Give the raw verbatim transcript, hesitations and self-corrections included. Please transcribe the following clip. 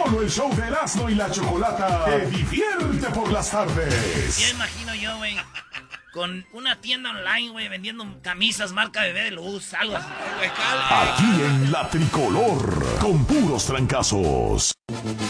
Solo el show de Erasmo y la Chocolata te divierte por las tardes. Ya imagino yo, güey, con una tienda online, güey, vendiendo camisas marca Bebé de Luz, algo así. Aquí en La Tricolor, con puros trancazos.